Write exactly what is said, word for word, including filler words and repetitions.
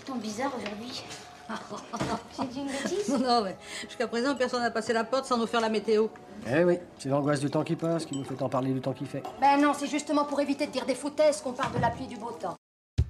Quel temps bizarre aujourd'hui. J'ai dit une bêtise? Non, non, mais jusqu'à présent, personne n'a passé la porte sans nous faire la météo. Eh oui, c'est l'angoisse du temps qui passe qui nous fait en parler du temps qui fait. Ben non, c'est justement pour éviter de dire des foutaises qu'on parle de la pluie et du beau temps.